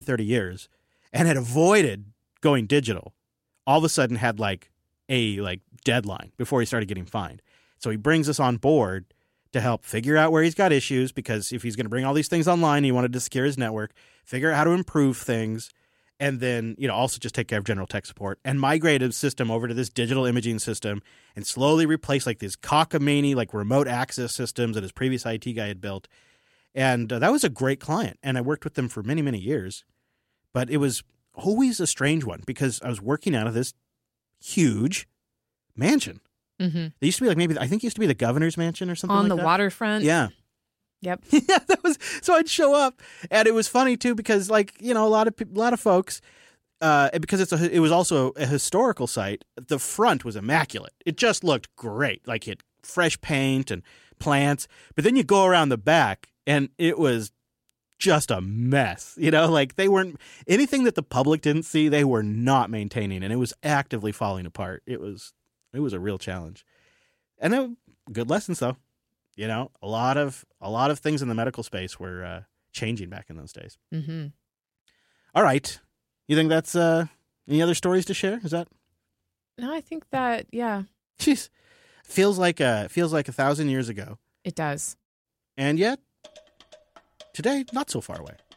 30 years and had avoided going digital, all of a sudden had like a deadline before he started getting fined. So he brings us on board to help figure out where he's got issues, because if he's going to bring all these things online, he wanted to secure his network, figure out how to improve things, and then, also just take care of general tech support and migrate his system over to this digital imaging system and slowly replace like these cockamamie, like remote access systems that his previous IT guy had built. And that was a great client. And I worked with them for many, many years. But it was always a strange one because I was working out of this huge mansion. Mm-hmm. They used to be like I think it used to be the governor's mansion or something on like the that. waterfront. Yeah. Yep. Yeah, so I'd show up, and it was funny too because a lot of folks, because it was also a historical site. The front was immaculate; it just looked great, like it had fresh paint and plants. But then you go around the back, and it was just a mess. Like they weren't anything that the public didn't see. They were not maintaining, and it was actively falling apart. It was a real challenge, and good lessons though. A lot of things in the medical space were changing back in those days. Mm-hmm. All right. You think that's any other stories to share? Is that? No, I think that, yeah. Jeez. Feels like 1,000 years ago. It does. And yet, today, not so far away.